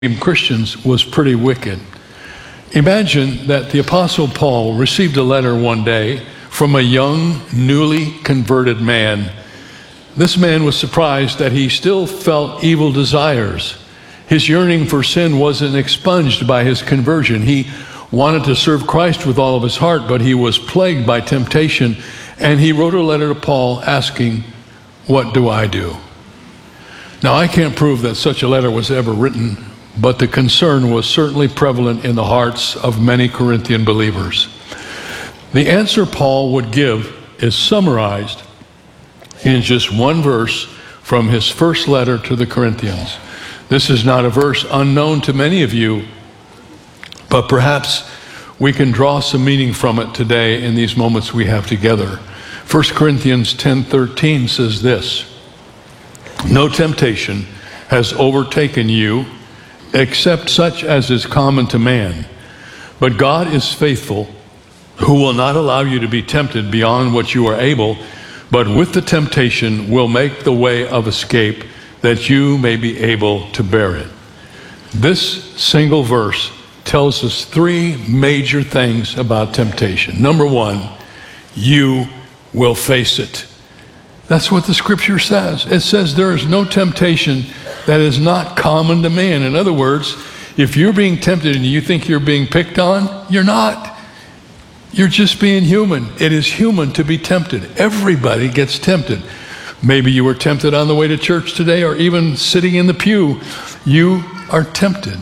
Christians was pretty wicked. Imagine that the Apostle Paul received a letter one day from a young, newly converted man. This man was surprised that he still felt evil desires. His yearning for sin wasn't expunged by his conversion. He wanted to serve Christ with all of his heart, but he was plagued by temptation, and he wrote a letter to Paul asking, "What do I do?" Now, I can't prove that such a letter was ever written, but the concern was certainly prevalent in the hearts of many Corinthian believers. The answer Paul would give is summarized in just one verse from his first letter to the Corinthians. This is not a verse unknown to many of you, but perhaps we can draw some meaning from it today in these moments we have together. 1 Corinthians 10:13 says this: "No temptation has overtaken you except such as is common to man. But God is faithful, who will not allow you to be tempted beyond what you are able, but with the temptation will make the way of escape that you may be able to bear it." This single verse tells us three major things about temptation. Number one, you will face it. That's what the scripture says. It says there is no temptation that is not common to man. In other words, if you're being tempted and you think you're being picked on, you're not. You're just being human. It is human to be tempted. Everybody gets tempted. Maybe you were tempted on the way to church today, or even sitting in the pew. You are tempted.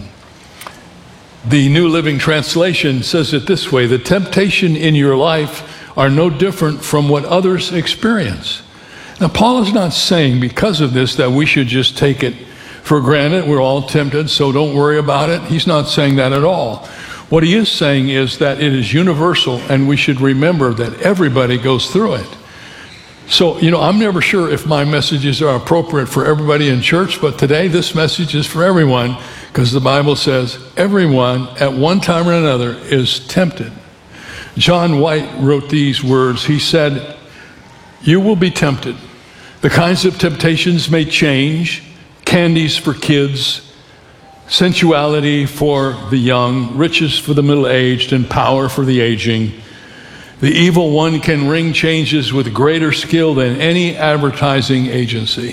The New Living Translation says it this way: the temptation in your life are no different from what others experience. Now, Paul is not saying because of this that we should just take it for granted. We're all tempted, so don't worry about it. He's not saying that at all. What he is saying is that it is universal, and we should remember that everybody goes through it. So, I'm never sure if my messages are appropriate for everybody in church, but today this message is for everyone, because the Bible says everyone at one time or another is tempted. John White wrote these words. He said, "You will be tempted. The kinds of temptations may change: candies for kids, sensuality for the young, riches for the middle-aged, and power for the aging. The evil one can ring changes with greater skill than any advertising agency.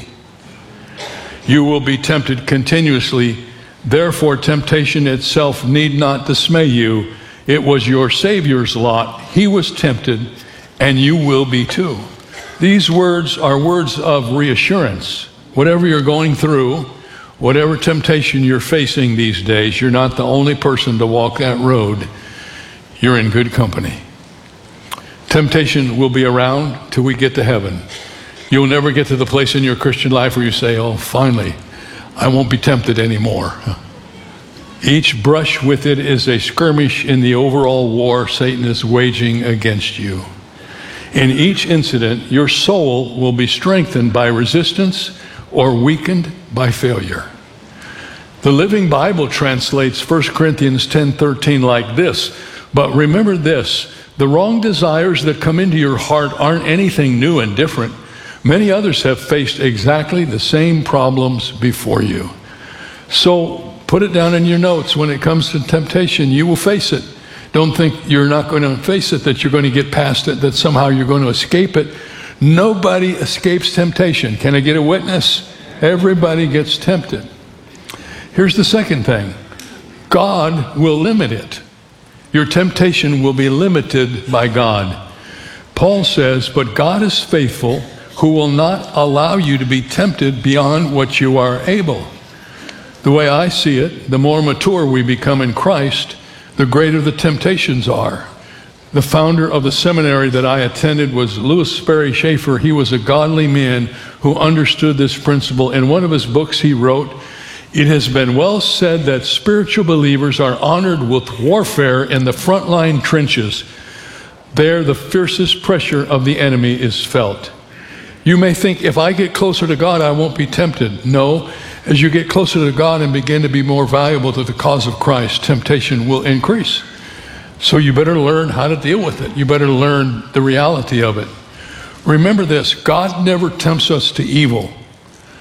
You will be tempted continuously. Therefore, temptation itself need not dismay you. It was your Savior's lot. He was tempted, and you will be too." These words are words of reassurance. Whatever you're going through, whatever temptation you're facing these days, you're not the only person to walk that road. You're in good company. Temptation will be around till we get to heaven. You'll never get to the place in your Christian life where you say, "Oh, finally, I won't be tempted anymore." Each brush with it is a skirmish in the overall war Satan is waging against you. In each incident, your soul will be strengthened by resistance or weakened by failure. The Living Bible translates 1 Corinthians 10:13 like this: "But remember this, the wrong desires that come into your heart aren't anything new and different. Many others have faced exactly the same problems before you." So put it down in your notes. When it comes to temptation, you will face it. Don't think you're not going to face it, that you're going to get past it, that somehow you're going to escape it. Nobody escapes temptation. Can I get a witness? Everybody gets tempted. Here's the second thing: God will limit it. Your temptation will be limited by God. Paul says, "But God is faithful, who will not allow you to be tempted beyond what you are able." The way I see it, the more mature we become in Christ, the greater the temptations are. The founder of the seminary that I attended was Louis Sperry Schaefer. He was a godly man who understood this principle. In one of his books he wrote, "It has been well said that spiritual believers are honored with warfare in the frontline trenches. There the fiercest pressure of the enemy is felt." You may think, if I get closer to God, I won't be tempted. No, as you get closer to God and begin to be more valuable to the cause of Christ, temptation will increase. So you better learn how to deal with it. You better learn the reality of it. Remember this: God never tempts us to evil,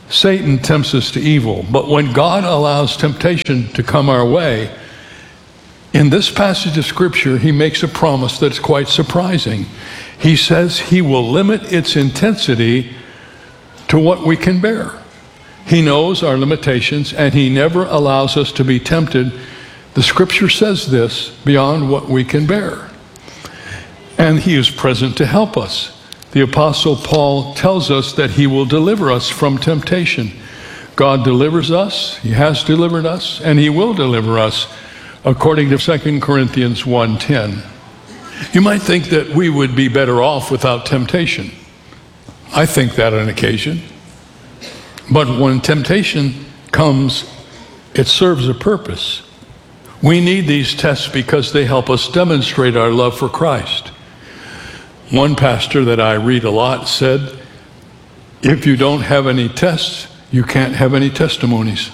Satan tempts us to evil, but when God allows temptation to come our way, in this passage of Scripture, he makes a promise that's quite surprising. He says he will limit its intensity to what we can bear. He knows our limitations, and he never allows us to be tempted. The Scripture says this, beyond what we can bear. And he is present to help us. The Apostle Paul tells us that he will deliver us from temptation. God delivers us, he has delivered us, and he will deliver us, according to 2 Corinthians 1:10. You might think that we would be better off without temptation. I think that on occasion. But when temptation comes, it serves a purpose. We need these tests because they help us demonstrate our love for Christ. One pastor that I read a lot said, if you don't have any tests, you can't have any testimonies.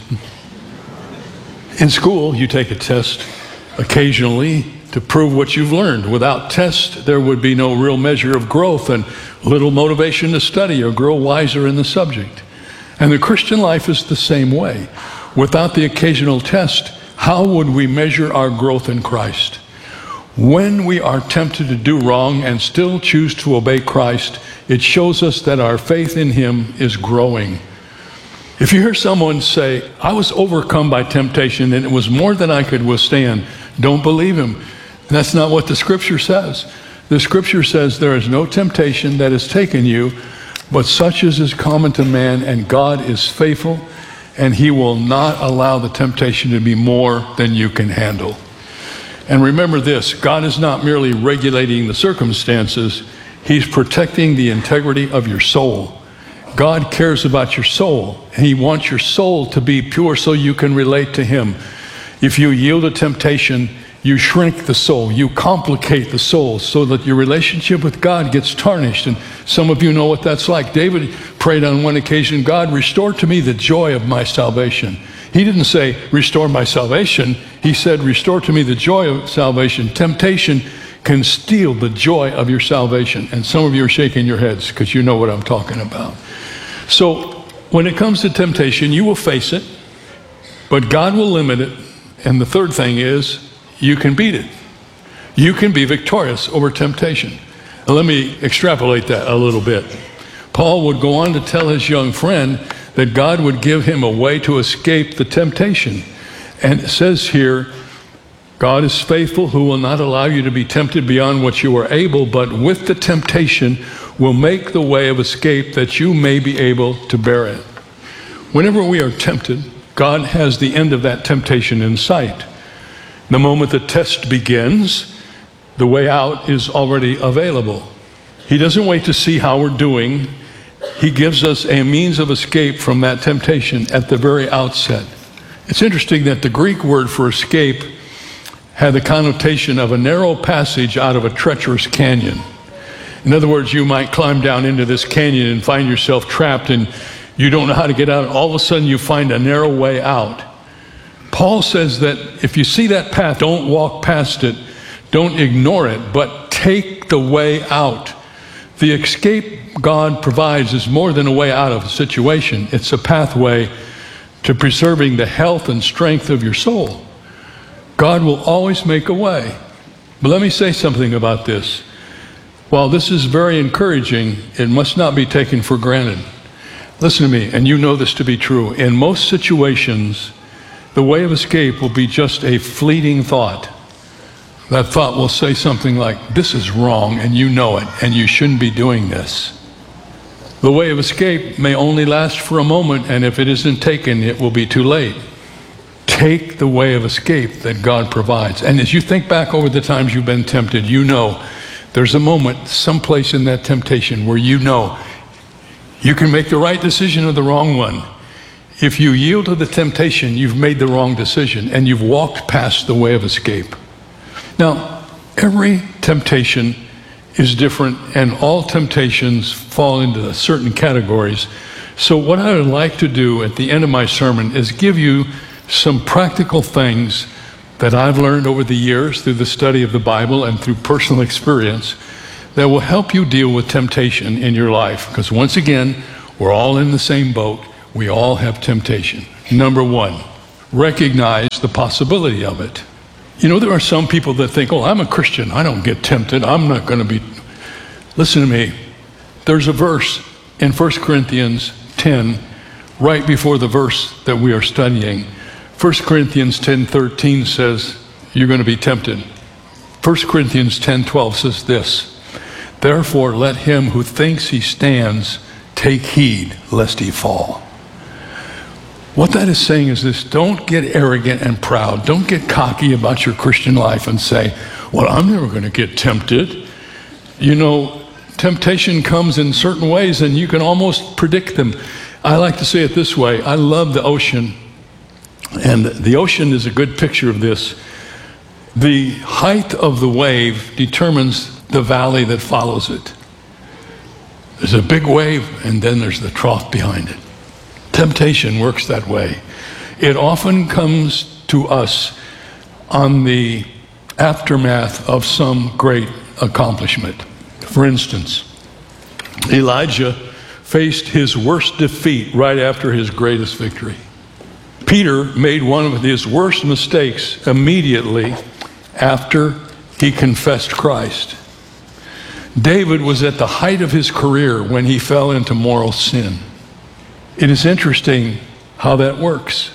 In school, you take a test occasionally to prove what you've learned. Without tests, there would be no real measure of growth and little motivation to study or grow wiser in the subject. And the Christian life is the same way. Without the occasional test, how would we measure our growth in Christ? When we are tempted to do wrong and still choose to obey Christ, it shows us that our faith in him is growing. If you hear someone say, I was overcome by temptation and it was more than I could withstand, don't believe him. That's not what the Scripture says. The Scripture says there is no temptation that has taken you, but such as is common to man, and God is faithful, and he will not allow the temptation to be more than you can handle. And remember this, God is not merely regulating the circumstances, he's protecting the integrity of your soul. God cares about your soul, and he wants your soul to be pure so you can relate to him. If you yield to temptation, you shrink the soul, you complicate the soul so that your relationship with God gets tarnished. And some of you know what that's like. David prayed on one occasion, God, restore to me the joy of my salvation. He didn't say, restore my salvation. He said, restore to me the joy of salvation. Temptation can steal the joy of your salvation. And some of you are shaking your heads because you know what I'm talking about. So when it comes to temptation, you will face it, but God will limit it. And the third thing is, you can beat it. You can be victorious over temptation. Now, let me extrapolate that a little bit. Paul would go on to tell his young friend that God would give him a way to escape the temptation. And it says here, God is faithful, who will not allow you to be tempted beyond what you are able, but with the temptation will make the way of escape that you may be able to bear it. Whenever we are tempted, God has the end of that temptation in sight. The moment the test begins, the way out is already available. He doesn't wait to see how we're doing. He gives us a means of escape from that temptation at the very outset. It's interesting that the Greek word for escape had the connotation of a narrow passage out of a treacherous canyon. In other words, you might climb down into this canyon and find yourself trapped and you don't know how to get out. All of a sudden you find a narrow way out. Paul says that if you see that path, don't walk past it, don't ignore it, but take the way out. The escape God provides is more than a way out of a situation. It's a pathway to preserving the health and strength of your soul. God will always make a way. But let me say something about this. While this is very encouraging, it must not be taken for granted. Listen to me, and you know this to be true. In most situations, the way of escape will be just a fleeting thought. That thought will say something like, this is wrong and you know it and you shouldn't be doing this. The way of escape may only last for a moment, and if it isn't taken, it will be too late. Take the way of escape that God provides. And as you think back over the times you've been tempted, you know there's a moment, someplace in that temptation where you know you can make the right decision or the wrong one. If you yield to the temptation, you've made the wrong decision and you've walked past the way of escape. Now, every temptation is different and all temptations fall into certain categories. So what I would like to do at the end of my sermon is give you some practical things that I've learned over the years through the study of the Bible and through personal experience that will help you deal with temptation in your life. Because once again, we're all in the same boat. We all have temptation. Number one, recognize the possibility of it. You know, there are some people that think, oh, I'm a Christian. I don't get tempted. I'm not going to be. Listen to me. There's a verse in 1 Corinthians 10, right before the verse that we are studying. 1 Corinthians 10:13 says, you're going to be tempted. 1 Corinthians 10:12 says this, therefore let him who thinks he stands take heed lest he fall. What that is saying is this: don't get arrogant and proud. Don't get cocky about your Christian life and say, well, I'm never going to get tempted. You know, temptation comes in certain ways and you can almost predict them. I like to say it this way. I love the ocean, and the ocean is a good picture of this. The height of the wave determines the valley that follows it. There's a big wave and then there's the trough behind it. Temptation works that way. It often comes to us on the aftermath of some great accomplishment. For instance, Elijah faced his worst defeat right after his greatest victory. Peter made one of his worst mistakes immediately after he confessed Christ. David was at the height of his career when he fell into moral sin. It is interesting how that works.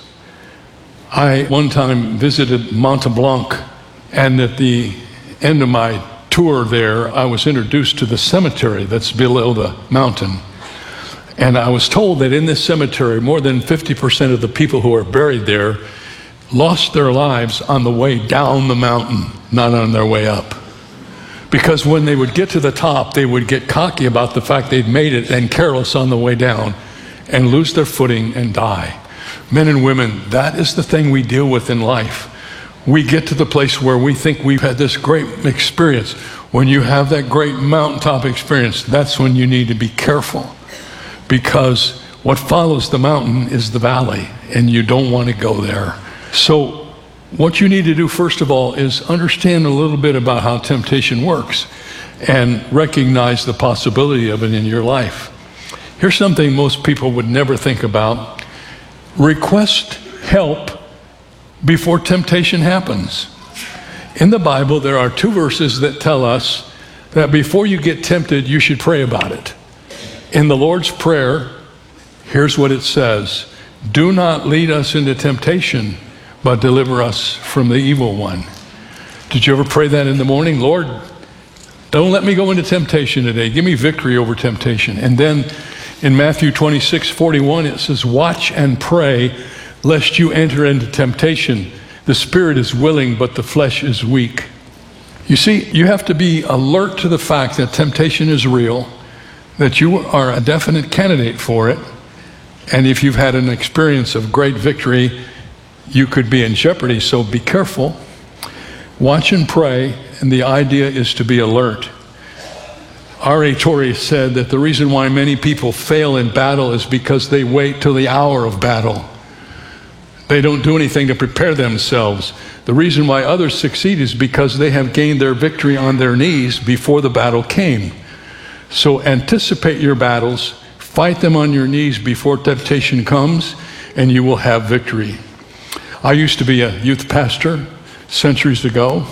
I one time visited Mont Blanc, and at the end of my tour there, I was introduced to the cemetery that's below the mountain. And I was told that in this cemetery, more than 50% of the people who are buried there lost their lives on the way down the mountain, not on their way up. Because when they would get to the top, they would get cocky about the fact they'd made it and careless on the way down and lose their footing and die. Men and women, that is the thing we deal with in life. We get to the place where we think we've had this great experience. When you have that great mountaintop experience, that's when you need to be careful. Because what follows the mountain is the valley, and you don't want to go there. So what you need to do, first of all, is understand a little bit about how temptation works and recognize the possibility of it in your life. Here's something most people would never think about. Request help before temptation happens. In the Bible, there are 2 verses that tell us that before you get tempted, you should pray about it. In the Lord's Prayer, here's what it says: do not lead us into temptation, but deliver us from the evil one. Did you ever pray that in the morning? Lord, don't let me go into temptation today. Give me victory over temptation. And then in Matthew 26:41, it says, watch and pray lest you enter into temptation. The spirit is willing, but the flesh is weak. You see, you have to be alert to the fact that temptation is real, that you are a definite candidate for it. And if you've had an experience of great victory, you could be in jeopardy, so be careful. Watch and pray, and the idea is to be alert. R.A. Torrey said that the reason why many people fail in battle is because they wait till the hour of battle. They don't do anything to prepare themselves. The reason why others succeed is because they have gained their victory on their knees before the battle came. So anticipate your battles, fight them on your knees before temptation comes, and you will have victory. I used to be a youth pastor centuries ago,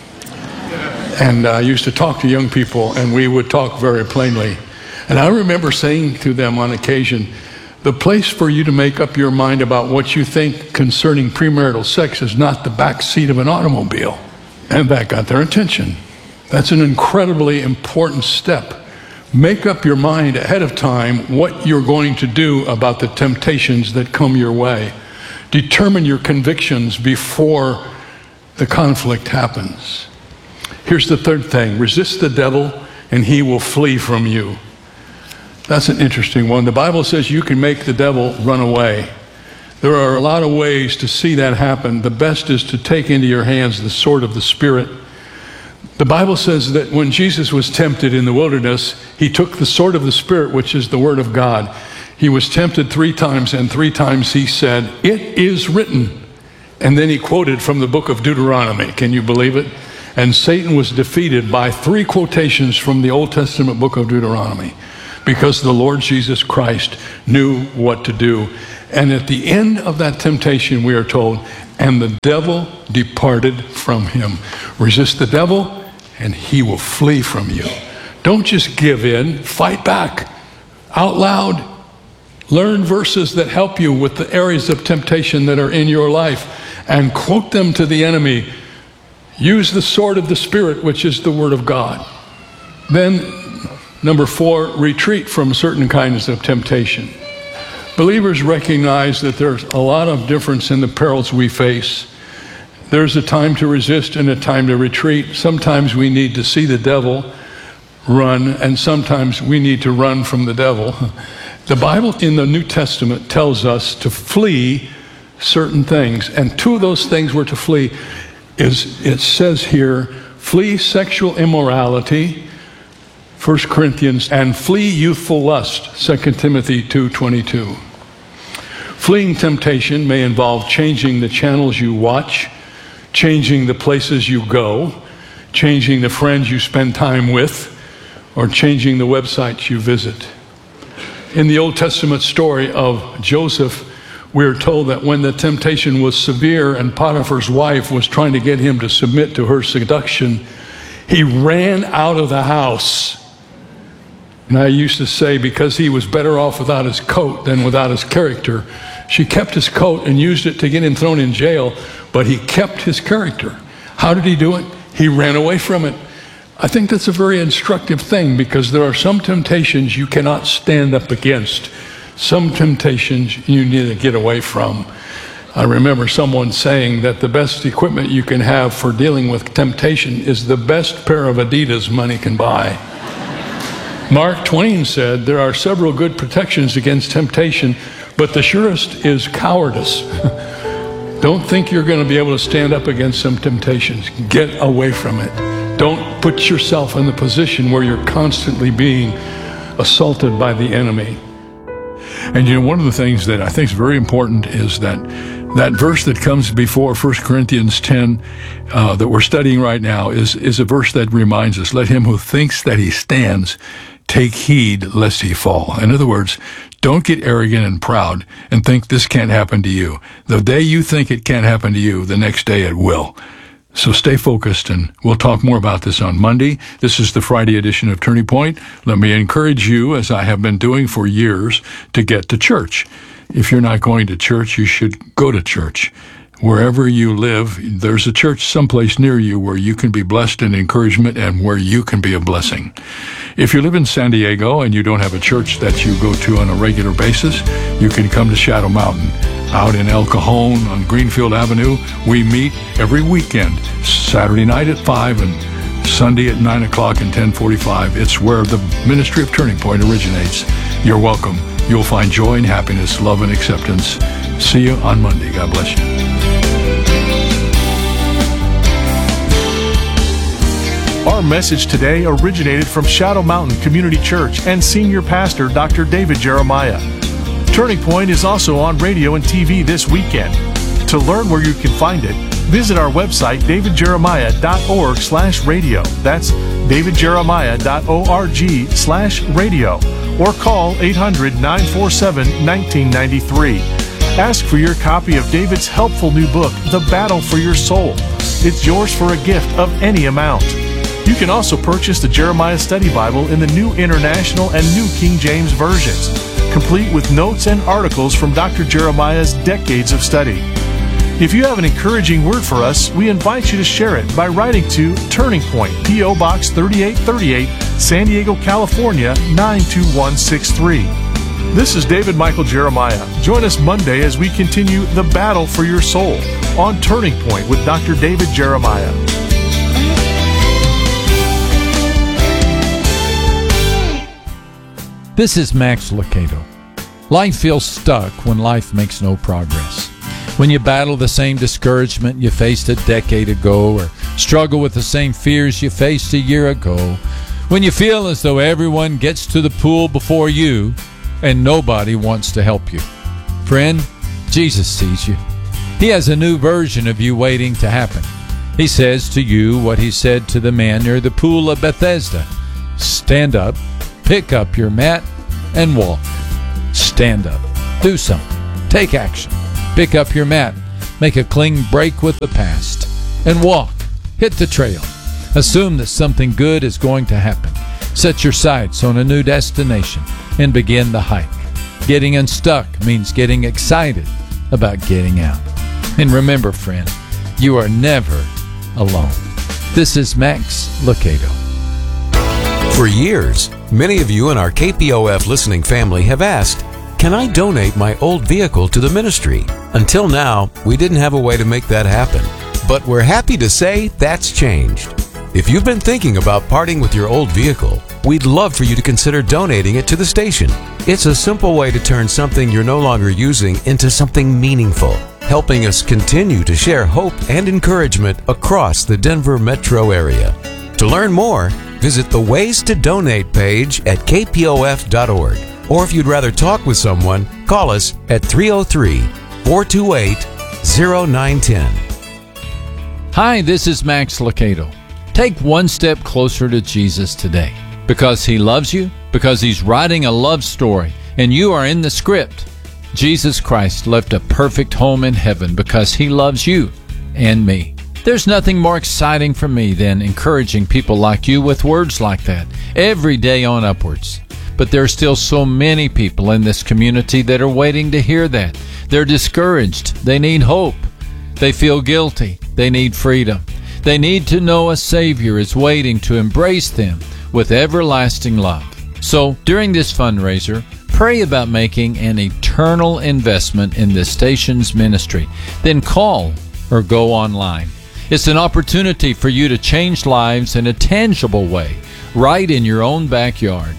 and I used to talk to young people, and we would talk very plainly. And I remember saying to them on occasion, the place for you to make up your mind about what you think concerning premarital sex is not the back seat of an automobile. And that got their attention. That's an incredibly important step. Make up your mind ahead of time what you're going to do about the temptations that come your way. Determine your convictions before the conflict happens. Here's the third thing: resist the devil and he will flee from you. That's an interesting one. The Bible says you can make the devil run away. There are a lot of ways to see that happen. The best is to take into your hands the sword of the Spirit. The Bible says that when Jesus was tempted in the wilderness, he took the sword of the Spirit, which is the Word of God. He was tempted 3 times, and 3 times he said, "It is written." And then he quoted from the book of Deuteronomy. Can you believe it? And Satan was defeated by 3 quotations from the Old Testament book of Deuteronomy. because the Lord Jesus Christ knew what to do. And at the end of that temptation, we are told, and the devil departed from him. Resist the devil, and he will flee from you. Don't just give in. Fight back out loud. Learn verses that help you with the areas of temptation that are in your life and quote them to the enemy. Use the sword of the Spirit, which is the Word of God. Then, number 4, retreat from certain kinds of temptation. Believers recognize that there's a lot of difference in the perils we face. There's a time to resist and a time to retreat. Sometimes we need to see the devil run, and sometimes we need to run from the devil. The Bible in the New Testament tells us to flee certain things, and 2 of those things we're to flee is, it says here, flee sexual immorality, 1 Corinthians, and flee youthful lust, 2 Timothy 2:22. Fleeing temptation may involve changing the channels you watch, changing the places you go, changing the friends you spend time with, or changing the websites you visit. In the Old Testament story of Joseph, we are told that when the temptation was severe and Potiphar's wife was trying to get him to submit to her seduction, he ran out of the house. And I used to say, because he was better off without his coat than without his character, she kept his coat and used it to get him thrown in jail, but he kept his character. How did he do it? He ran away from it. I think that's a very instructive thing, because there are some temptations you cannot stand up against. Some temptations you need to get away from. I remember someone saying that the best equipment you can have for dealing with temptation is the best pair of Adidas money can buy. Mark Twain said, there are several good protections against temptation, but the surest is cowardice. Don't think you're going to be able to stand up against some temptations. Get away from it. Don't put yourself in the position where you're constantly being assaulted by the enemy. And you know, one of the things that I think is very important is that verse that comes before 1 Corinthians 10 that we're studying right now is a verse that reminds us, let him who thinks that he stands take heed lest he fall. In other words, don't get arrogant and proud and think this can't happen to you. The day you think it can't happen to you, the next day it will. So stay focused, and we'll talk more about this on Monday. This is the Friday edition of Turning Point. Let me encourage you, as I have been doing for years, to get to church. If you're not going to church, you should go to church. Wherever you live, there's a church someplace near you where you can be blessed in encouragement and where you can be a blessing. If you live in San Diego and you don't have a church that you go to on a regular basis, you can come to Shadow Mountain. Out in El Cajon on Greenfield Avenue, we meet every weekend, Saturday night at 5 and Sunday at 9 o'clock and 10:45. It's where the ministry of Turning Point originates. You're welcome. You'll find joy and happiness, love and acceptance. See you on Monday. God bless you. Our message today originated from Shadow Mountain Community Church and Senior Pastor Dr. David Jeremiah. Turning Point is also on radio and TV this weekend. To learn where you can find it, visit our website, davidjeremiah.org/radio. That's davidjeremiah.org/radio. Or call 800-947-1993. Ask for your copy of David's helpful new book, The Battle for Your Soul. It's yours for a gift of any amount. You can also purchase the Jeremiah Study Bible in the New International and New King James versions, complete with notes and articles from Dr. Jeremiah's decades of study. If you have an encouraging word for us, we invite you to share it by writing to Turning Point, P.O. Box 3838, San Diego, California, 92163. This is David Michael Jeremiah. Join us Monday as we continue the battle for your soul on Turning Point with Dr. David Jeremiah. This is Max Lucado. Life feels stuck when life makes no progress. When you battle the same discouragement you faced a decade ago, or struggle with the same fears you faced a year ago. When you feel as though everyone gets to the pool before you and nobody wants to help you. Friend, Jesus sees you. He has a new version of you waiting to happen. He says to you what he said to the man near the pool of Bethesda. Stand up, pick up your mat, and walk. Stand up. Do something. Take action. Pick up your mat. Make a clean break with the past. And walk. Hit the trail. Assume that something good is going to happen. Set your sights on a new destination and begin the hike. Getting unstuck means getting excited about getting out. And remember, friend, you are never alone. This is Max Lucado. For years, many of you in our KPOF listening family have asked, can I donate my old vehicle to the ministry? Until now, we didn't have a way to make that happen. But we're happy to say that's changed. If you've been thinking about parting with your old vehicle, we'd love for you to consider donating it to the station. It's a simple way to turn something you're no longer using into something meaningful, helping us continue to share hope and encouragement across the Denver metro area. To learn more, visit the Ways to Donate page at kpof.org. Or if you'd rather talk with someone, call us at 303-428-0910. Hi, this is Max Lucado. Take one step closer to Jesus today. Because He loves you, because He's writing a love story, and you are in the script. Jesus Christ left a perfect home in heaven because He loves you and me. There's nothing more exciting for me than encouraging people like you with words like that every day on upwards. But there are still so many people in this community that are waiting to hear that. They're discouraged. They need hope. They feel guilty. They need freedom. They need to know a Savior is waiting to embrace them with everlasting love. So during this fundraiser, pray about making an eternal investment in this station's ministry. Then call or go online. It's an opportunity for you to change lives in a tangible way, right in your own backyard.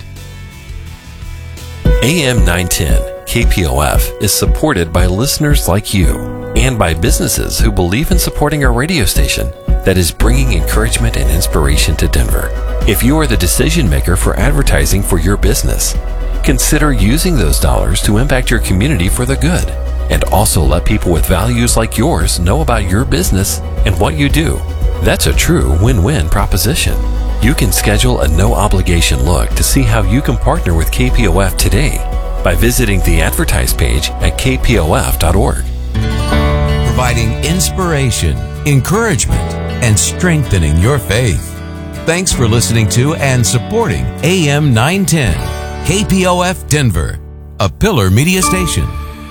AM 910 KPOF is supported by listeners like you and by businesses who believe in supporting our radio station that is bringing encouragement and inspiration to Denver. If you are the decision maker for advertising for your business, consider using those dollars to impact your community for the good, and also let people with values like yours know about your business and what you do. That's a true win-win proposition. You can schedule a no-obligation look to see how you can partner with KPOF today by visiting the Advertise page at kpof.org. Providing inspiration, encouragement, and strengthening your faith. Thanks for listening to and supporting AM 910, KPOF Denver, a Pillar Media station.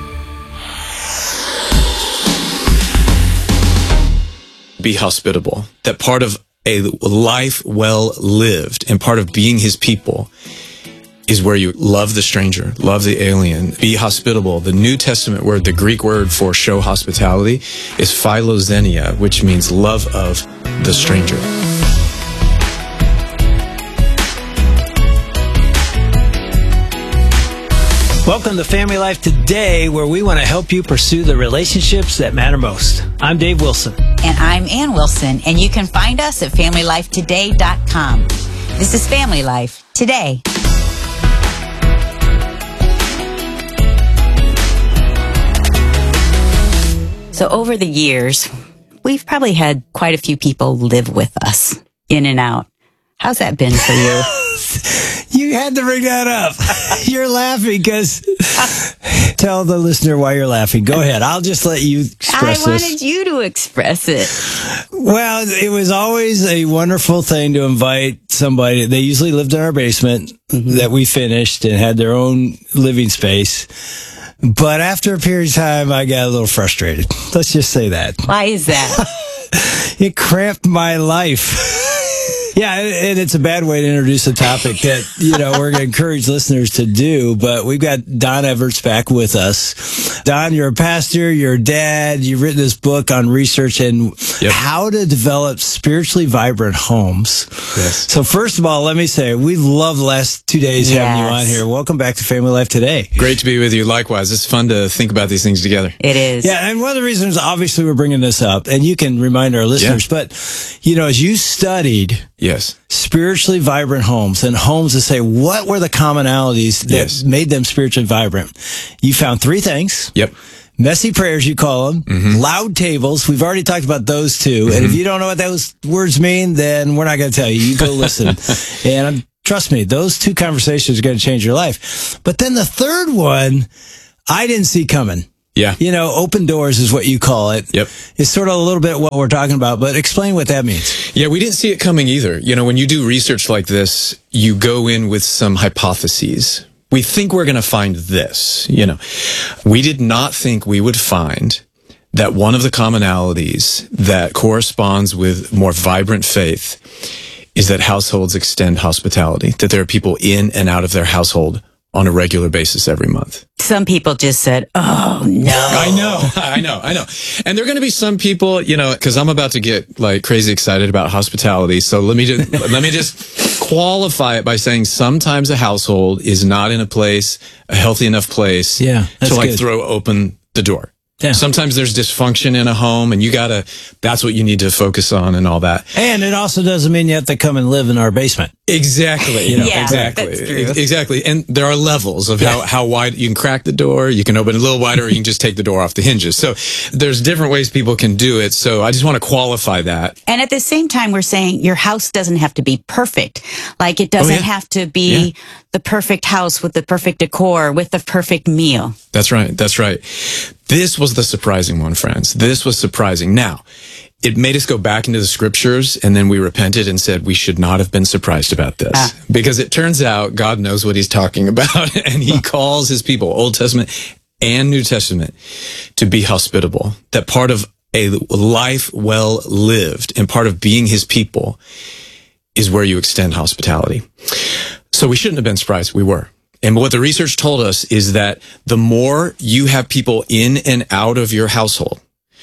Be hospitable. That part of a life well lived and part of being His people is where you love the stranger, love the alien, be hospitable. The New Testament word, the Greek word for show hospitality, is philoxenia, which means love of the stranger. Welcome to Family Life Today, where we want to help you pursue the relationships that matter most. I'm Dave Wilson. And I'm Ann Wilson, and you can find us at FamilyLifeToday.com. This is Family Life Today. So over the years, we've probably had quite a few people live with us, in and out. How's that been for you? You had to bring that up. You're laughing because... Tell the listener why you're laughing. Go ahead. I'll just let you express I this. wanted you to express it. Well, it was always a wonderful thing to invite somebody. They usually lived in our basement that we finished and had their own living space. But after a period of time, I got a little frustrated. Let's just say that. Why is that? It cramped my life. Yeah, and it's a bad way to introduce a topic that, we're going to encourage listeners to do, but we've got Don Everts back with us. Don, you're a pastor, you're a dad, you've written this book on research and how to develop spiritually vibrant homes. Yes. So first of all, let me say, we love the last 2 days having you on here. Welcome back to Family Life Today. Great to be with you. Likewise. It's fun to think about these things together. It is. Yeah, and one of the reasons, obviously, we're bringing this up, and you can remind our listeners, but, as you studied spiritually vibrant homes and homes to say, what were the commonalities that made them spiritually vibrant? You found three things. Yep. Messy prayers, you call them. Loud tables. We've already talked about those two. And if you don't know what those words mean, then we're not going to tell you. You go listen. And I'm Trust me, those two conversations are going to change your life. But then the third one, I didn't see coming. Yeah. You know, open doors is what you call it. Yep. It's sort of a little bit what we're talking about, but explain what that means. Yeah, we didn't see it coming either. You know, when you do research like this, you go in with some hypotheses. We think we're going to find this, you know. We did not think we would find that one of the commonalities that corresponds with more vibrant faith is that households extend hospitality, that there are people in and out of their household on a regular basis every month. Some people just said, oh, no. I know. And there are going to be some people, you know, because I'm about to get like crazy excited about hospitality. So let me just qualify it by saying sometimes a household is not in a healthy enough place to like good. throw open the door. Yeah. Sometimes there's dysfunction in a home and that's what you need to focus on and all that. And it also doesn't mean you have to come and live in our basement. Exactly. Yeah, exactly. that's true. Exactly. And there are levels of how wide you can crack the door. You can open it a little wider or you can just take the door off the hinges. So there's different ways people can do it. So I just want to qualify that. And at the same time, we're saying your house doesn't have to be perfect. Like it doesn't have to be the perfect house with the perfect decor, with the perfect meal. That's right. This was the surprising one, friends. This was surprising. Now, it made us go back into the scriptures and then we repented and said we should not have been surprised about this because it turns out God knows what he's talking about and he calls his people, Old Testament and New Testament, to be hospitable. That part of a life well lived and part of being his people is where you extend hospitality. So we shouldn't have been surprised. We were. And what the research told us is that the more you have people in and out of your household,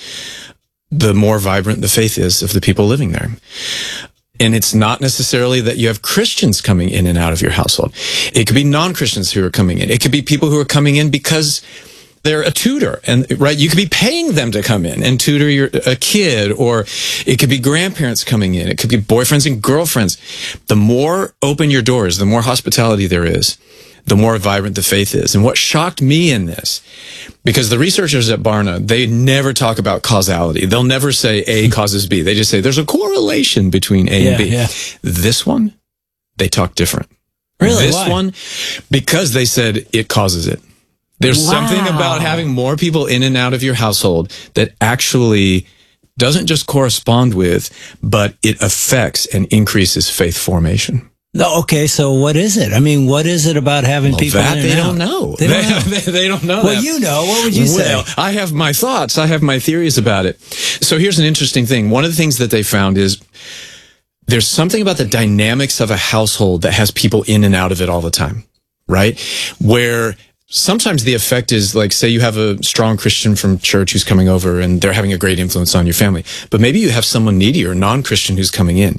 the more vibrant the faith is of the people living there. And it's not necessarily that you have Christians coming in and out of your household. It could be non-Christians who are coming in. It could be people who are coming in because they're a tutor, and right, you could be paying them to come in and tutor a kid, or it could be grandparents coming in. It could be boyfriends and girlfriends. The more open your doors, the more hospitality there is, the more vibrant the faith is. And what shocked me in this, because the researchers at Barna, they never talk about causality. They'll never say A causes B. They just say there's a correlation between A and B. Yeah. This one, they talk different. Really? This Why? one, because they said it causes it. There's something about having more people in and out of your household that actually doesn't just correspond with, but it affects and increases faith formation. No, okay, so what is it? I mean, what is it about having people in and they out? don't know. They don't know. They don't know. Well, that. you know. What would you say? Well, I have my thoughts. I have my theories about it. So here's an interesting thing. One of the things that they found is there's something about the dynamics of a household that has people in and out of it all the time, right? Where sometimes the effect is like, say you have a strong Christian from church who's coming over and they're having a great influence on your family, but maybe you have someone needy or non-Christian who's coming in,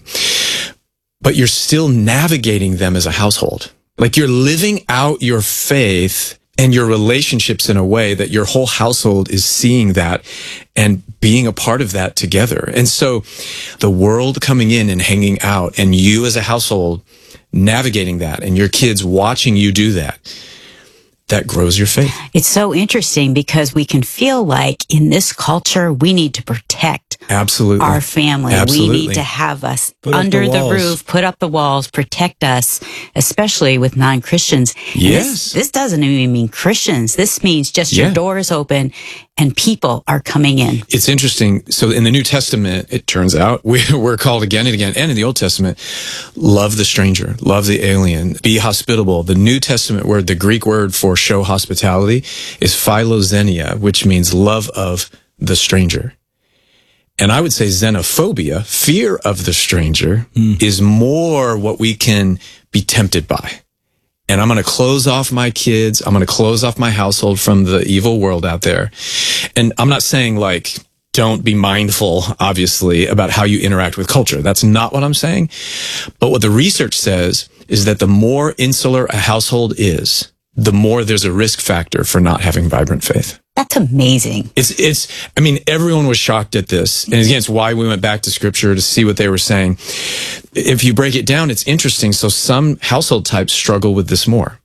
but you're still navigating them as a household. Like you're living out your faith and your relationships in a way that your whole household is seeing that and being a part of that together. And so the world coming in and hanging out and you as a household navigating that and your kids watching you do that, that grows your faith. It's so interesting because we can feel like in this culture, we need to protect Absolutely. our family. Absolutely. We need to have us Put up under the the walls. roof, put up the walls, protect us, especially with non-Christians. And Yes. This doesn't even mean Christians. This means just your Yeah. door is open and people are coming in. It's interesting. So in the New Testament, it turns out we're called again and again, and in the Old Testament, love the stranger, love the alien, be hospitable. The New Testament word, the Greek word for show hospitality, is philoxenia, which means love of the stranger. And I would say xenophobia, fear of the stranger, is more what we can be tempted by. And I'm going to close off my kids. I'm going to close off my household from the evil world out there. And I'm not saying like, don't be mindful, obviously, about how you interact with culture. That's not what I'm saying. But what the research says is that the more insular a household is, the more there's a risk factor for not having vibrant faith. That's amazing. I mean, everyone was shocked at this. And again, it's why we went back to scripture to see what they were saying. If you break it down, it's interesting. So some household types struggle with this more.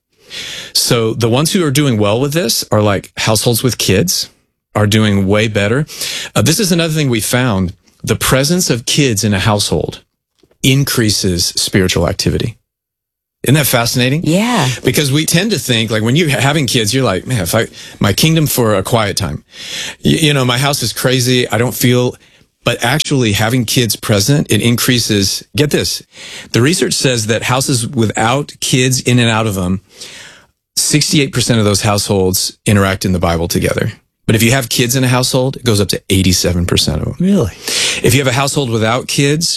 So the ones who are doing well with this are like households with kids are doing way better. This is another thing we found. The presence of kids in a household increases spiritual activity. Isn't that fascinating? Yeah. Because we tend to think, like, when you're having kids, you're like, man, my kingdom for a quiet time. You know, my house is crazy. I don't feel, but actually having kids present, it increases, get this, the research says that houses without kids in and out of them, 68% of those households interact in the Bible together. But if you have kids in a household, it goes up to 87% of them. Really? If you have a household without kids,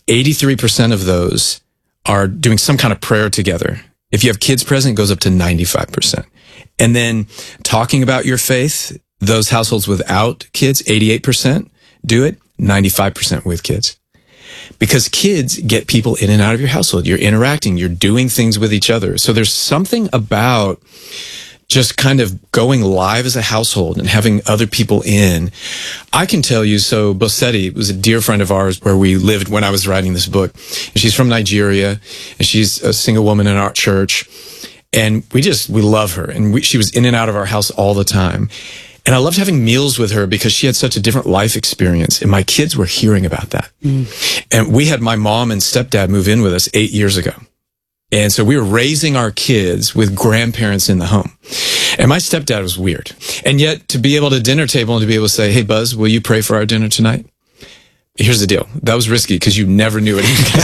83% of those are doing some kind of prayer together. If you have kids present, it goes up to 95%. And then talking about your faith, those households without kids, 88% do it, 95% with kids. Because kids get people in and out of your household. You're interacting, you're doing things with each other. So there's something about just kind of going live as a household and having other people in. I can tell you, so Bossetti was a dear friend of ours where we lived when I was writing this book. And she's from Nigeria, and she's a single woman in our church. And we love her. And she was in and out of our house all the time. And I loved having meals with her because she had such a different life experience. And my kids were hearing about that. And we had my mom and stepdad move in with us 8 years ago. And so we were raising our kids with grandparents in the home. And my stepdad was weird. And yet to be able to dinner table and to be able to say, hey, Buzz, will you pray for our dinner tonight? Here's the deal. That was risky because you never knew what he was going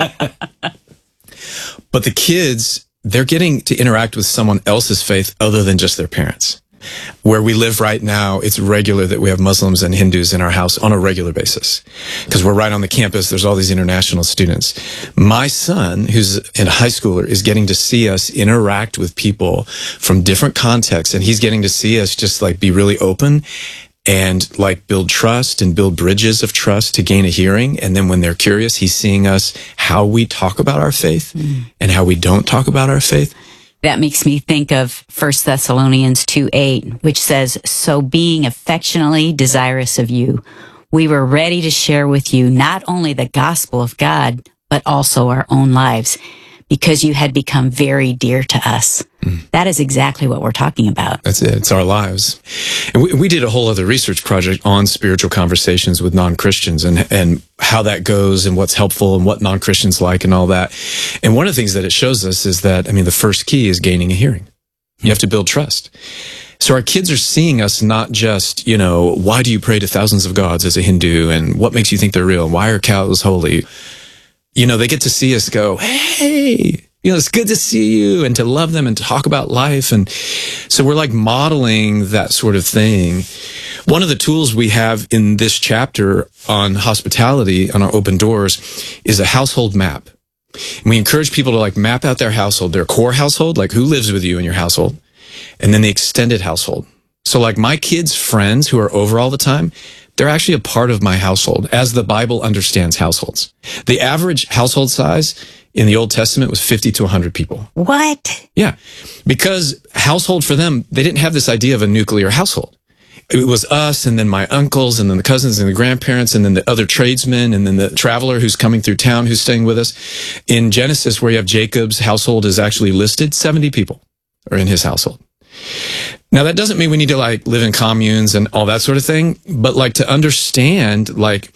to say. But the kids, they're getting to interact with someone else's faith other than just their parents. Where we live right now, it's regular that we have Muslims and Hindus in our house on a regular basis. Because we're right on the campus, there's all these international students. My son, who's a high schooler, is getting to see us interact with people from different contexts, and he's getting to see us just like be really open and like build trust and build bridges of trust to gain a hearing. And then when they're curious, he's seeing us how we talk about our faith and how we don't talk about our faith. That makes me think of 1 Thessalonians 2:8, which says, so being affectionately desirous of you, we were ready to share with you not only the gospel of God, but also our own lives, because you had become very dear to us. That is exactly what we're talking about. That's it. It's our lives. And we did a whole other research project on spiritual conversations with non-Christians and how that goes and what's helpful and what non-Christians like and all that. And one of the things that it shows us is that, I mean, the first key is gaining a hearing. You have to build trust. So our kids are seeing us not just, you know, why do you pray to thousands of gods as a Hindu and what makes you think they're real and why are cows holy? You know, they get to see us go, hey, you know, it's good to see you and to love them and to talk about life. And so we're like modeling that sort of thing. One of the tools we have in this chapter on hospitality on our open doors is a household map. And we encourage people to like map out their household, their core household, like who lives with you in your household, and then the extended household. So like my kids' friends who are over all the time, they're actually a part of my household as the Bible understands households. The average household size in the Old Testament was 50 to 100 people. What? Yeah. Because household for them, they didn't have this idea of a nuclear household. It was us and then my uncles and then the cousins and the grandparents and then the other tradesmen and then the traveler who's coming through town who's staying with us. In Genesis, where you have Jacob's household is actually listed, 70 people are in his household. Now, that doesn't mean we need to like live in communes and all that sort of thing, but like to understand like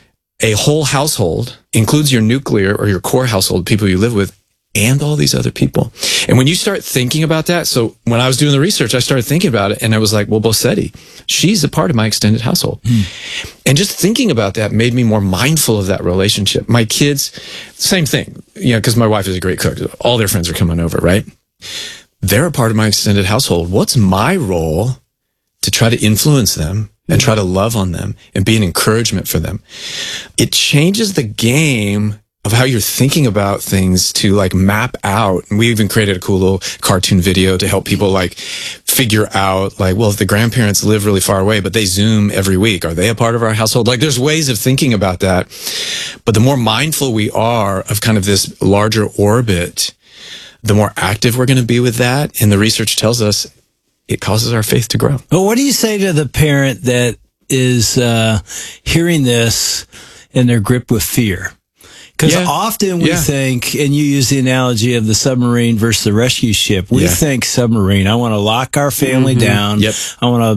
a whole household includes your nuclear or your core household, people you live with, and all these other people. And when you start thinking about that, so when I was doing the research, I started thinking about it and I was like, well, Bossetti, she's a part of my extended household. And just thinking about that made me more mindful of that relationship. My kids, same thing, you know, because my wife is a great cook. All their friends are coming over, right? They're a part of my extended household. What's my role to try to influence them and try to love on them and be an encouragement for them? It changes the game of how you're thinking about things to like map out. And we even created a cool little cartoon video to help people like figure out like, well, if the grandparents live really far away, but they Zoom every week, are they a part of our household? Like there's ways of thinking about that. But the more mindful we are of kind of this larger orbit, the more active we're going to be with that. And the research tells us it causes our faith to grow. Well, what do you say to the parent that is hearing this and they're gripped with fear? Because often we think, and you use the analogy of the submarine versus the rescue ship, we think submarine. I want to lock our family down. Yep. I want to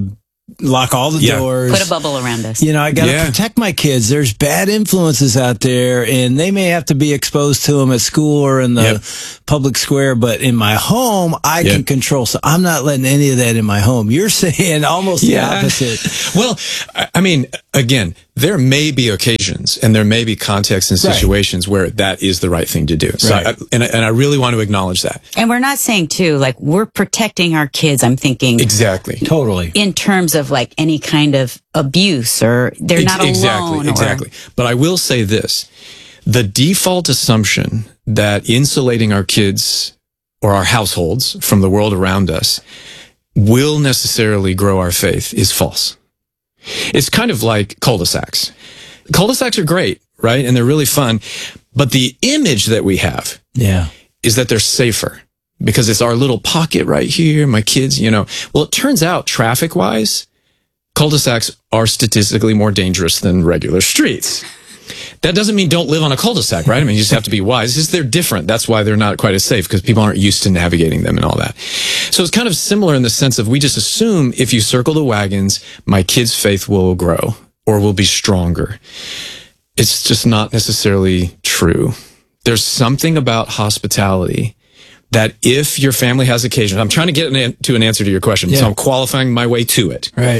lock all the doors. Put a bubble around us. You know, I got to protect my kids. There's bad influences out there, and they may have to be exposed to them at school or in the public square. But in my home, I can control. So I'm not letting any of that in my home. You're saying almost the opposite. Well, I mean, again, there may be occasions and there may be contexts and situations where that is the right thing to do. So and I really want to acknowledge that. And we're not saying, too, like, we're protecting our kids, I'm thinking. Exactly. Totally. In terms of, like, any kind of abuse, or they're not alone. Exactly. But I will say this. The default assumption that insulating our kids or our households from the world around us will necessarily grow our faith is false. It's kind of like cul-de-sacs. Cul-de-sacs are great, right? And they're really fun. But the image that we have is that they're safer because it's our little pocket right here, my kids, you know. Well, it turns out, traffic-wise, cul-de-sacs are statistically more dangerous than regular streets. That doesn't mean don't live on a cul-de-sac, right? I mean, you just have to be wise. It's just they're different. That's why they're not quite as safe, because people aren't used to navigating them and all that. So it's kind of similar in the sense of we just assume if you circle the wagons, my kid's faith will grow or will be stronger. It's just not necessarily true. There's something about hospitality that if your family has occasion, I'm trying to get to an answer to your question, so I'm qualifying my way to it. Right.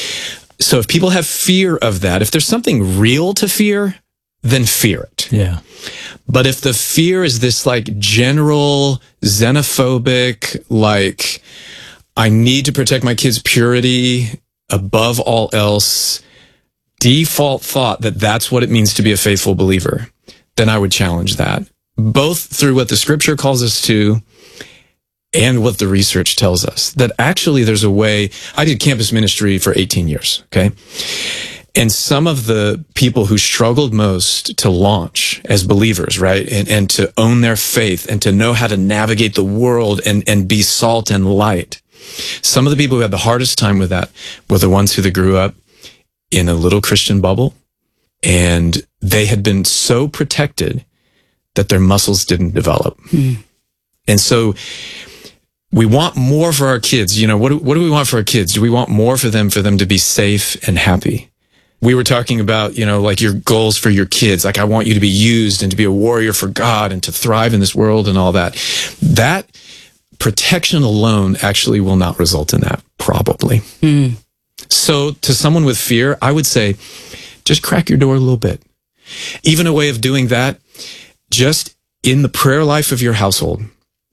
So if people have fear of that, if there's something real to fear, then fear it. Yeah. But if the fear is this like general xenophobic, like I need to protect my kids' purity above all else, default thought that that's what it means to be a faithful believer, then I would challenge that, both through what the scripture calls us to and what the research tells us, that actually there's a way. I did campus ministry for 18 years, okay? And some of the people who struggled most to launch as believers, right, and to own their faith and to know how to navigate the world and be salt and light, some of the people who had the hardest time with that were the ones who grew up in a little Christian bubble, and they had been so protected that their muscles didn't develop. And so we want more for our kids. You know, what do we want for our kids? Do we want more for them to be safe and happy? We were talking about, you know, like your goals for your kids. Like, I want you to be used and to be a warrior for God and to thrive in this world and all that. That protection alone actually will not result in that, probably. So to someone with fear, I would say, just crack your door a little bit. Even a way of doing that, just in the prayer life of your household,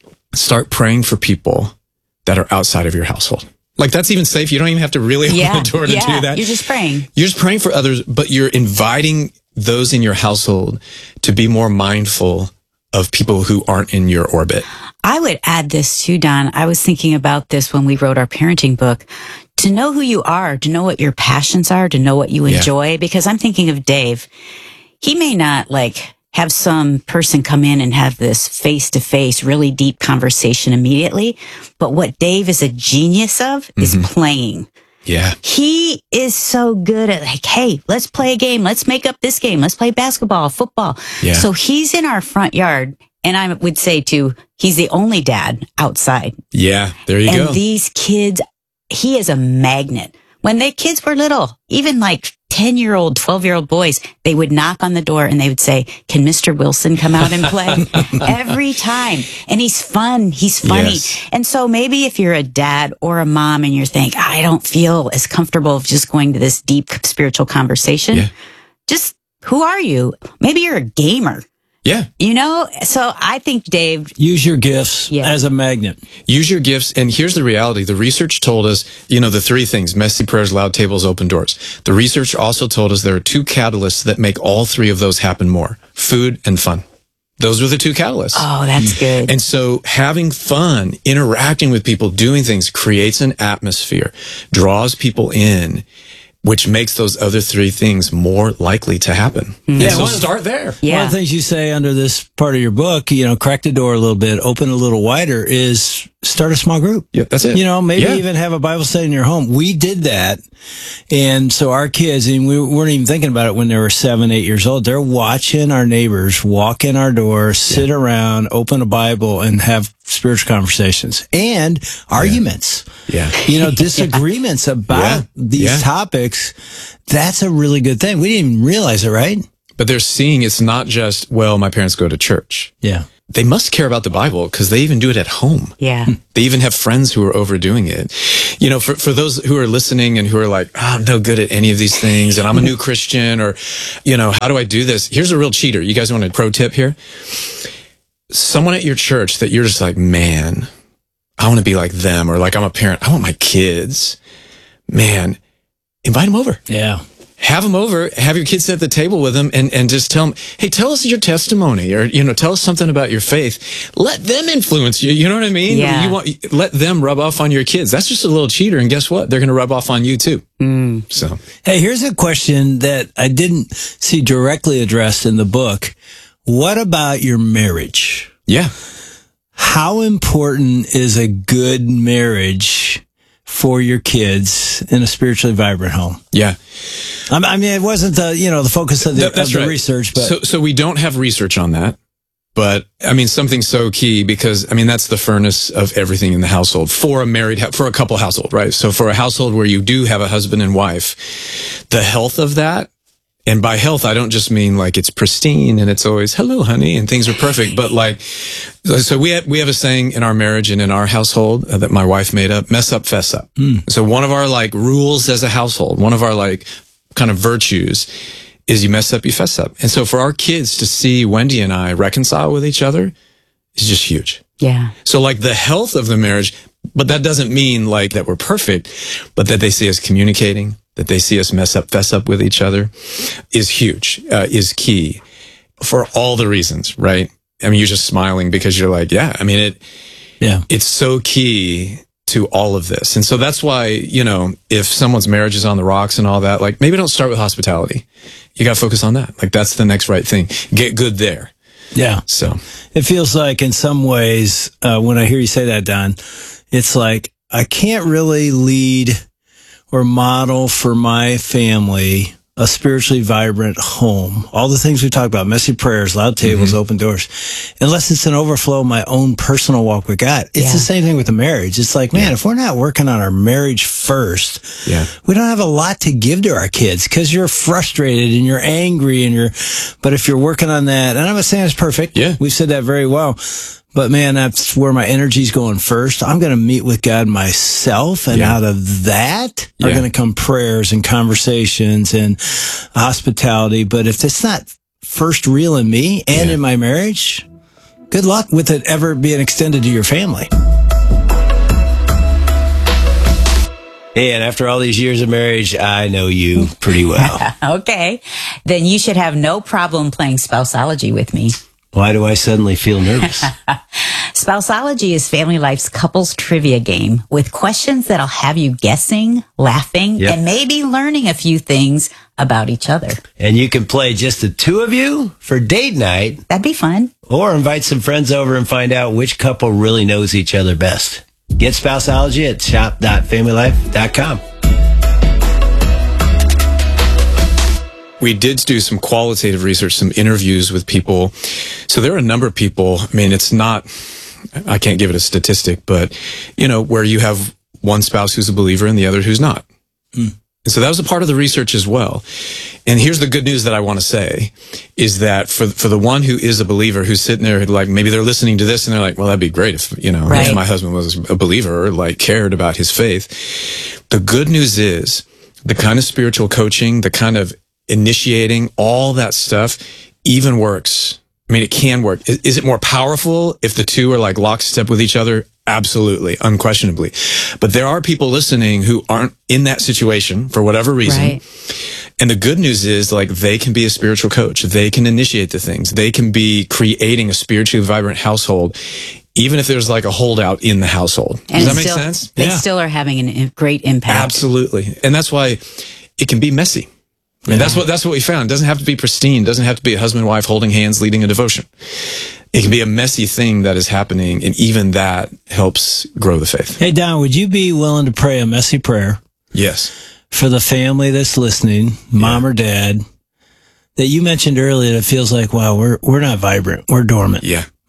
start praying for people that are outside of your household. Like, that's even safe. You don't even have to really open the door to do that. You're just praying. You're just praying for others, but you're inviting those in your household to be more mindful of people who aren't in your orbit. I would add this too, Don. I was thinking about this when we wrote our parenting book. To know who you are, to know what your passions are, to know what you enjoy. Because I'm thinking of Dave. He may not like have some person come in and have this face-to-face, really deep conversation immediately. But what Dave is a genius of is playing. Yeah. He is so good at like, hey, let's play a game. Let's make up this game. Let's play basketball, football. Yeah. So he's in our front yard. And I would say too, he's the only dad outside. Yeah, there you go. And these kids, he is a magnet. When the kids were little, even like 10-year-old, 12-year-old boys, they would knock on the door and they would say, can Mr. Wilson come out and play? Every time. And he's fun. He's funny. Yes. And so maybe if you're a dad or a mom and you're thinking, I don't feel as comfortable of just going to this deep spiritual conversation, just who are you? Maybe you're a gamer. Yeah. You know, so I think, Dave, use your gifts as a magnet. Use your gifts. And here's the reality. The research told us, you know, the three things: messy prayers, loud tables, open doors. The research also told us there are two catalysts that make all three of those happen more: food and fun. Those are the two catalysts. Oh, that's good. And so having fun, interacting with people, doing things creates an atmosphere, draws people in, which makes those other three things more likely to happen. Yeah, so start there. One of the things you say under this part of your book, you know, crack the door a little bit, open a little wider, is start a small group. Yeah, that's it. You know, maybe even have a Bible study in your home. We did that. And so our kids, and we weren't even thinking about it when they were 7, 8 years old, they're watching our neighbors walk in our door, sit around, open a Bible, and have spiritual conversations and arguments. Yeah. Disagreements about these topics. That's a really good thing. We didn't even realize it, right? But they're seeing it's not just, well, my parents go to church. Yeah. They must care about the Bible because they even do it at home. Yeah. They even have friends who are overdoing it. For those who are listening and who are like, I'm no good at any of these things and I'm a new Christian or, how do I do this? Here's a real cheater. You guys want a pro tip here? Someone at your church that you're just like, man, I want to be like them, or like I'm a parent. I want my kids. Man, invite them over. Yeah. Have them over, have your kids sit at the table with them and just tell them, hey, tell us your testimony or, tell us something about your faith. Let them influence you. You know what I mean? Yeah. Let them rub off on your kids. That's just a little cheater. And guess what? They're going to rub off on you too. So, hey, here's a question that I didn't see directly addressed in the book. What about your marriage? Yeah. How important is a good marriage for your kids in a spiritually vibrant home? Yeah. I mean, it wasn't the focus of the right. research, but so we don't have research on that. But I mean, something so key because that's the furnace of everything in the household for a couple household, right? So for a household where you do have a husband and wife, the health of that. And by health, I don't just mean like it's pristine and it's always, hello, honey, and things are perfect. But like, so we have a saying in our marriage and in our household that my wife made up, mess up, fess up. So one of our like rules as a household, one of our like kind of virtues is you mess up, you fess up. And so for our kids to see Wendy and I reconcile with each other is just huge. Yeah. So like the health of the marriage, but that doesn't mean like that we're perfect, but that they see us communicating, that they see us mess up, fess up with each other is huge, is key for all the reasons, right? I mean, you're just smiling because you're like, it's so key to all of this. And so that's why, if someone's marriage is on the rocks and all that, like maybe don't start with hospitality. You got to focus on that. Like that's the next right thing. Get good there. Yeah. So it feels like in some ways, when I hear you say that, Don, it's like I can't really lead or model for my family a spiritually vibrant home. All the things we talked about, messy prayers, loud tables, open doors, unless it's an overflow of my own personal walk with God. It's the same thing with the marriage. It's like, man, if we're not working on our marriage first, we don't have a lot to give to our kids because you're frustrated and you're angry but if you're working on that, and I'm not saying it's perfect. Yeah. We've said that very well. But man, that's where my energy's going first. I'm going to meet with God myself. And out of that are going to come prayers and conversations and hospitality. But if it's not first real in me and in my marriage, good luck with it ever being extended to your family. Hey, and after all these years of marriage, I know you pretty well. Okay. Then you should have no problem playing Spouseology with me. Why do I suddenly feel nervous? Spouseology is Family Life's couples trivia game with questions that'll have you guessing, laughing, and maybe learning a few things about each other. And you can play just the two of you for date night. That'd be fun. Or invite some friends over and find out which couple really knows each other best. Get Spouseology at shop.familylife.com. We did do some qualitative research, some interviews with people. So there are a number of people. I mean, it's not, I can't give it a statistic, but, where you have one spouse who's a believer and the other who's not. And so that was a part of the research as well. And here's the good news that I want to say is that for the one who is a believer who's sitting there, like maybe they're listening to this and they're like, well, that'd be great if, if my husband was a believer or like cared about his faith. The good news is the kind of spiritual coaching, the kind of initiating, all that stuff even works. I mean, it can work. Is it more powerful if the two are like lockstep with each other? Absolutely, unquestionably. But there are people listening who aren't in that situation for whatever reason. Right. And the good news is like they can be a spiritual coach. They can initiate the things. They can be creating a spiritually vibrant household, even if there's like a holdout in the household. And does that make sense? They still are having a great impact. Absolutely. And that's why it can be messy. I mean, that's what we found. It doesn't have to be pristine. It doesn't have to be a husband and wife holding hands, leading a devotion. It can be a messy thing that is happening, and even that helps grow the faith. Hey, Don, would you be willing to pray a messy prayer? Yes. For the family that's listening, mom or dad, that you mentioned earlier that feels like, wow, we're not vibrant. We're dormant. Yeah.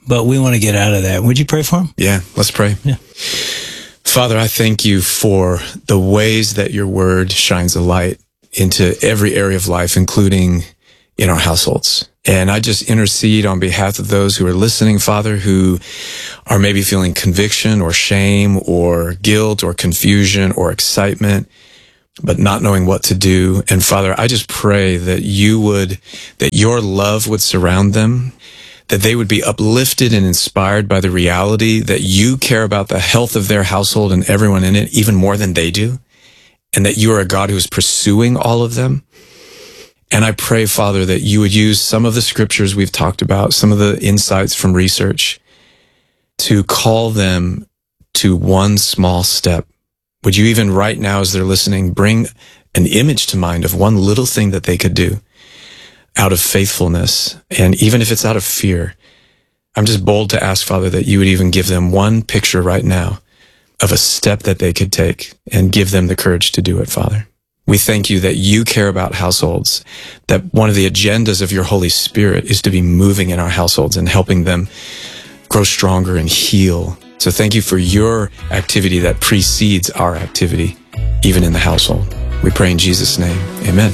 but we want to get out of that. Would you pray for him? Yeah, let's pray. Yeah. Father, I thank you for the ways that your word shines a light into every area of life, including in our households. And I just intercede on behalf of those who are listening, Father, who are maybe feeling conviction or shame or guilt or confusion or excitement, but not knowing what to do. And Father, I just pray that that your love would surround them, that they would be uplifted and inspired by the reality that you care about the health of their household and everyone in it even more than they do, and that you are a God who is pursuing all of them. And I pray, Father, that you would use some of the scriptures we've talked about, some of the insights from research, to call them to one small step. Would you even right now, as they're listening, bring an image to mind of one little thing that they could do out of faithfulness, and even if it's out of fear? I'm just bold to ask, Father, that you would even give them one picture right now of a step that they could take and give them the courage to do it, Father. We thank you that you care about households, that one of the agendas of your Holy Spirit is to be moving in our households and helping them grow stronger and heal. So thank you for your activity that precedes our activity, even in the household. We pray in Jesus' name. Amen.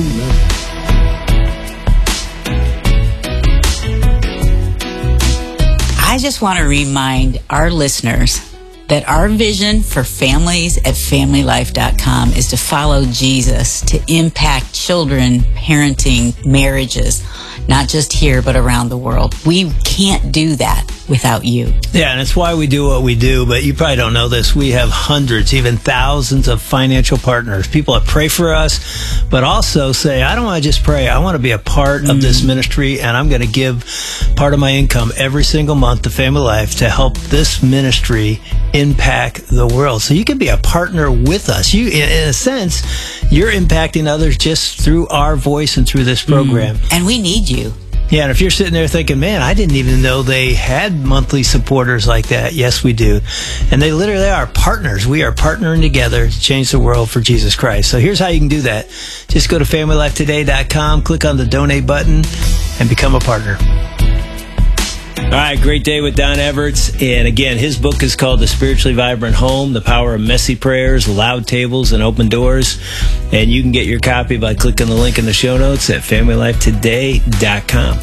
I just want to remind our listeners that our vision for families at FamilyLife.com is to follow Jesus, to impact children, parenting, marriages, not just here, but around the world. We can't do that without you. Yeah, and it's why we do what we do, but you probably don't know this. We have hundreds, even thousands of financial partners, people that pray for us, but also say, I don't want to just pray. I want to be a part of this ministry, and I'm going to give part of my income every single month to Family Life to help this ministry impact the world. So you can be a partner with us. You, in a sense, you're impacting others just through our voice and through this program. And we need you. Yeah, and if you're sitting there thinking, man, I didn't even know they had monthly supporters like that. Yes, we do. And they literally are partners. We are partnering together to change the world for Jesus Christ. So here's how you can do that. Just go to FamilyLifeToday.com, click on the donate button, and become a partner. All right, great day with Don Everts. And again, his book is called The Spiritually Vibrant Home, The Power of Messy Prayers, Loud Tables, and Open Doors. And you can get your copy by clicking the link in the show notes at FamilyLifeToday.com.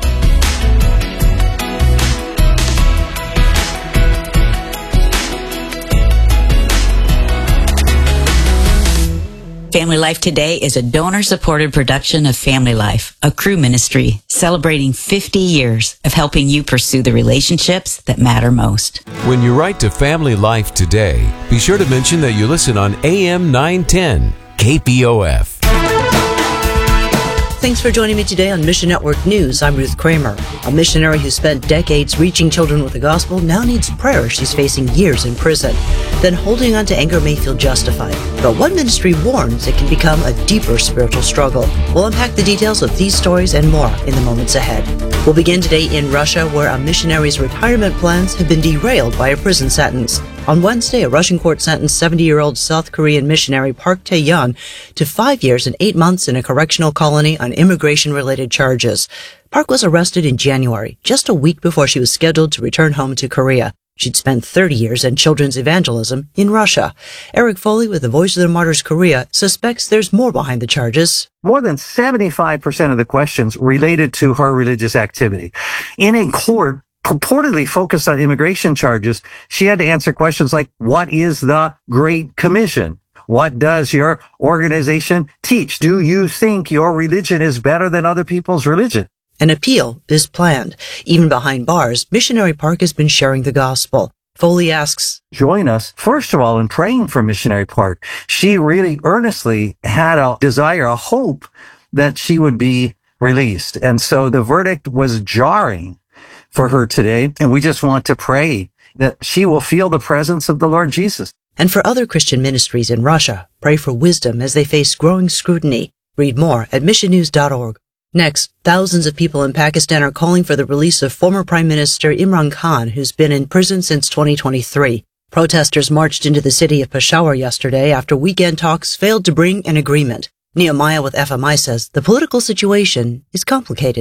Family Life Today is a donor-supported production of Family Life, a crew ministry celebrating 50 years of helping you pursue the relationships that matter most. When you write to Family Life Today, be sure to mention that you listen on AM 910 KPOF. Thanks for joining me today on Mission Network News. I'm Ruth Kramer. A missionary who spent decades reaching children with the gospel now needs prayer. She's facing years in prison. Then holding on to anger may feel justified. But one ministry warns it can become a deeper spiritual struggle. We'll unpack the details of these stories and more in the moments ahead. We'll begin today in Russia, where a missionary's retirement plans have been derailed by a prison sentence. On Wednesday, a Russian court sentenced 70-year-old South Korean missionary Park Tae-yeon to 5 years and 8 months in a correctional colony on immigration-related charges. Park was arrested in January, just a week before she was scheduled to return home to Korea. She'd spent 30 years in children's evangelism in Russia. Eric Foley with the Voice of the Martyrs Korea suspects there's more behind the charges. More than 75% of the questions related to her religious activity. In a court purportedly focused on immigration charges, she had to answer questions like, what is the Great Commission? What does your organization teach? Do you think your religion is better than other people's religion? An appeal is planned. Even behind bars, Missionary Park has been sharing the gospel. Foley asks, join us, first of all, in praying for Missionary Park. She really earnestly had a desire, a hope that she would be released. And so the verdict was jarring for her today. And we just want to pray that she will feel the presence of the Lord Jesus. And for other Christian ministries in Russia, pray for wisdom as they face growing scrutiny. Read more at missionnews.org. Next, thousands of people in Pakistan are calling for the release of former Prime Minister Imran Khan, who's been in prison since 2023. Protesters marched into the city of Peshawar yesterday after weekend talks failed to bring an agreement. Nehemiah with FMI says the political situation is complicated.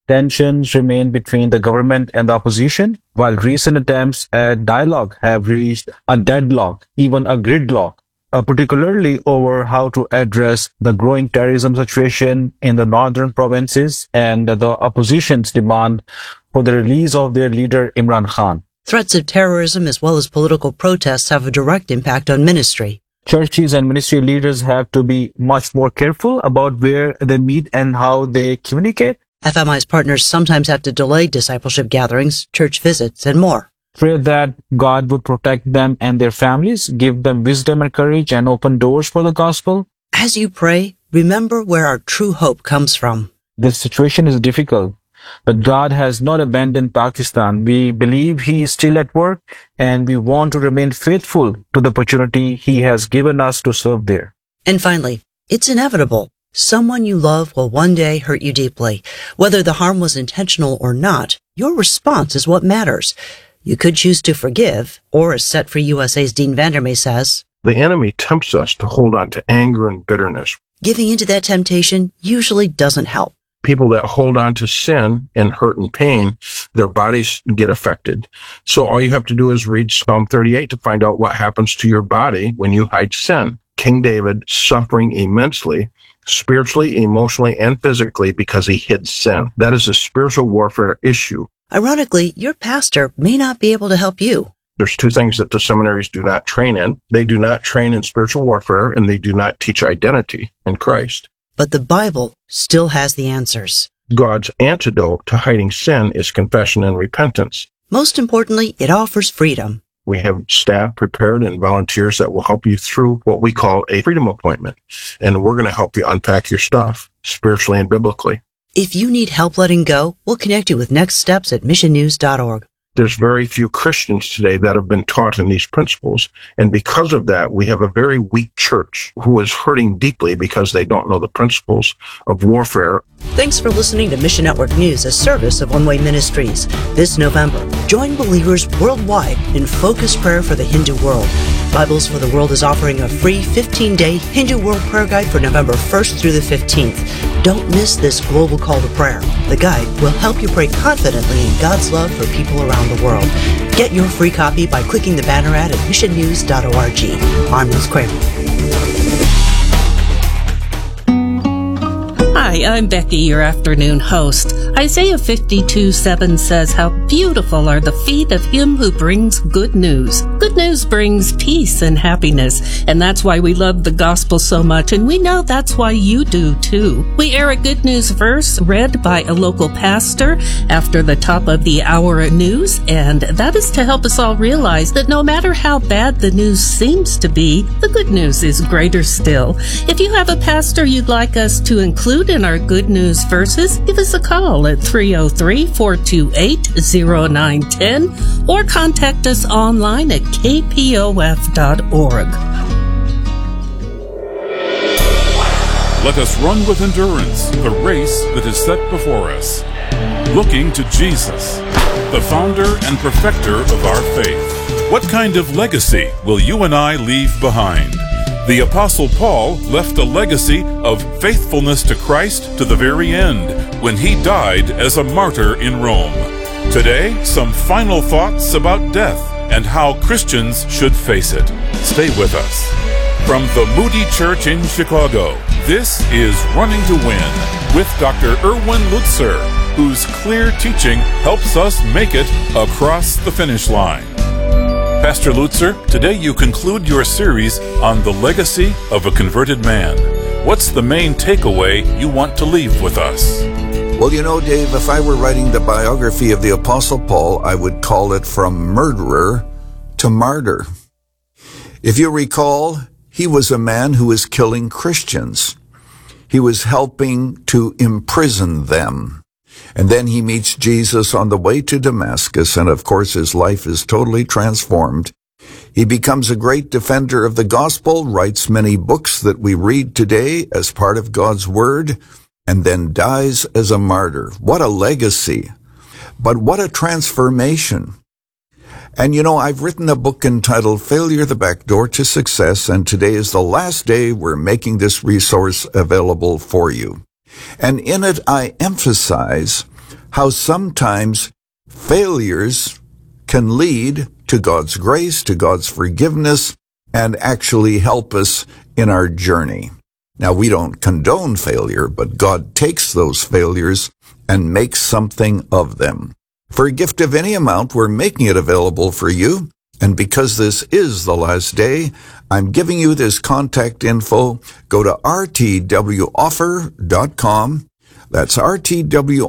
tensions remain between the government and the opposition, while recent attempts at dialogue have reached a deadlock, even a gridlock, particularly over how to address the growing terrorism situation in the northern provinces and the opposition's demand for the release of their leader Imran Khan. Threats of terrorism as well as political protests have a direct impact on ministry. Churches and ministry leaders have to be much more careful about where they meet and how they communicate. FMI's partners sometimes have to delay discipleship gatherings, church visits, and more. Pray that God would protect them and their families, give them wisdom and courage, and open doors for the gospel. As you pray, remember where our true hope comes from. This situation is difficult, but God has not abandoned Pakistan. We believe He is still at work, and we want to remain faithful to the opportunity He has given us to serve there. And finally, it's inevitable. Someone you love will one day hurt you deeply. Whether the harm was intentional or not, your response is what matters. You could choose to forgive, or as Set Free USA's Dean Vandermeer says, the enemy tempts us to hold on to anger and bitterness. Giving into that temptation usually doesn't help. People that hold on to sin and hurt and pain, their bodies get affected. So all you have to do is read Psalm 38 to find out what happens to your body when you hide sin. King David suffering immensely, spiritually, emotionally, and physically because he hid sin. That is a spiritual warfare issue. Ironically, your pastor may not be able to help you. There's two things that the seminaries do not train in. They do not train in spiritual warfare, and they do not teach identity in Christ. But the Bible still has the answers. God's antidote to hiding sin is confession and repentance. Most importantly, it offers freedom. We have staff prepared and volunteers that will help you through what we call a freedom appointment. And we're going to help you unpack your stuff spiritually and biblically. If you need help letting go, we'll connect you with Next Steps at missionnews.org. There's very few Christians today that have been taught in these principles. And because of that, we have a very weak church who is hurting deeply because they don't know the principles of warfare. Thanks for listening to Mission Network News, a service of One Way Ministries. This November, join believers worldwide in focused prayer for the Hindu world. Bibles for the World is offering a free 15-day Hindu World Prayer Guide for November 1st through the 15th. Don't miss this global call to prayer. The guide will help you pray confidently in God's love for people around the world. Get your free copy by clicking the banner ad at missionnews.org. I'm Ruth Kramer. Hi, I'm Becky, your afternoon host. Isaiah 52:7 says, "How beautiful are the feet of him who brings good news." Good news brings peace and happiness, and that's why we love the gospel so much, and we know that's why you do too. We air a good news verse read by a local pastor after the top of the hour news, and that is to help us all realize that no matter how bad the news seems to be, the good news is greater still. If you have a pastor you'd like us to include in our good news verses, give us a call at 303-428-0910 or contact us online at kpof.org. Let us run with endurance the race that is set before us, looking to Jesus, the founder and perfecter of our faith. What kind of legacy will you and I leave behind? The Apostle Paul left a legacy of faithfulness to Christ to the very end, when he died as a martyr in Rome. Today, some final thoughts about death and how Christians should face it. Stay with us. From the Moody Church in Chicago, this is Running to Win with Dr. Erwin Lutzer, whose clear teaching helps us make it across the finish line. Pastor Lutzer, today you conclude your series on the legacy of a converted man. What's the main takeaway you want to leave with us? Well, you know, Dave, if I were writing the biography of the Apostle Paul, I would call it From Murderer to Martyr. If you recall, he was a man who was killing Christians. He was helping to imprison them. And then he meets Jesus on the way to Damascus, and of course his life is totally transformed. He becomes a great defender of the gospel, writes many books that we read today as part of God's Word, and then dies as a martyr. What a legacy! But what a transformation! And you know, I've written a book entitled Failure the Back Door to Success, and today is the last day we're making this resource available for you. And in it, I emphasize how sometimes failures can lead to God's grace, to God's forgiveness, and actually help us in our journey. Now, we don't condone failure, but God takes those failures and makes something of them. For a gift of any amount, we're making it available for you. And because this is the last day, I'm giving you this contact info. Go to rtwoffer.com. That's rtw